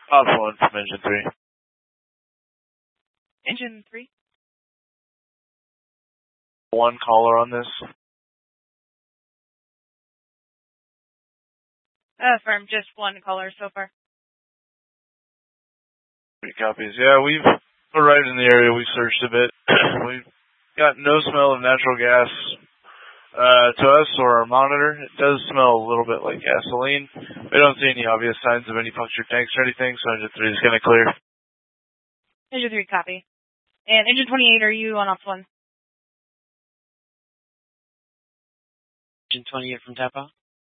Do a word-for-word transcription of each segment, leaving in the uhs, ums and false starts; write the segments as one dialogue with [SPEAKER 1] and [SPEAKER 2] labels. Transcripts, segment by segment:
[SPEAKER 1] Ops one from engine three.
[SPEAKER 2] Engine three.
[SPEAKER 1] One caller on this.
[SPEAKER 2] Uh, firm, just one caller so far.
[SPEAKER 1] Three copies. Yeah, we've arrived in the area. We searched a bit. We've got no smell of natural gas uh, to us or our monitor. It does smell a little bit like gasoline. We don't see any obvious signs of any punctured tanks or anything, so engine three is going to clear.
[SPEAKER 2] Engine three, copy. And engine twenty-eight, are you on ops one?
[SPEAKER 3] Engine twenty-eight from Tapa.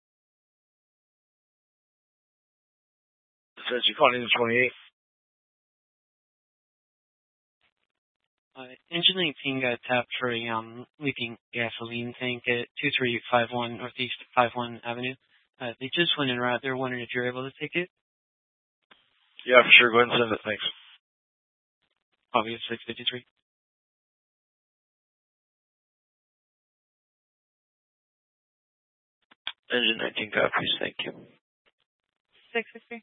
[SPEAKER 1] Says you're calling engine twenty-eight.
[SPEAKER 3] Uh, engine nineteen got tapped for a um, leaking gasoline tank at two three five one Northeast fifty-one Avenue. Uh, they just went en route. They're wondering if you're able to take it.
[SPEAKER 1] Yeah, for sure. Go ahead and send it. Thanks.
[SPEAKER 3] Obvious six fifty-three.
[SPEAKER 1] Engine nineteen copies. Thank you.
[SPEAKER 2] six fifty.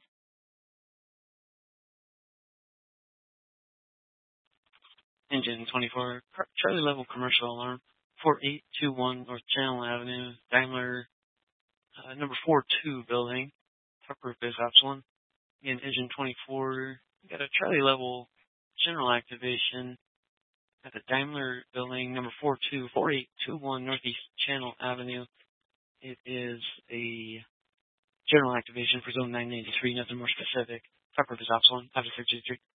[SPEAKER 3] Engine twenty-four, Charlie level commercial alarm, four eight two one North Channel Avenue, Daimler, uh, number four two building, top roof is ops one. Again, engine twenty-four, got a Charlie level general activation at the Daimler building, number four two four eight two one Northeast Channel Avenue. It is a general activation for zone nine ninety-three, nothing more specific. Top roof is ops one, five six two three.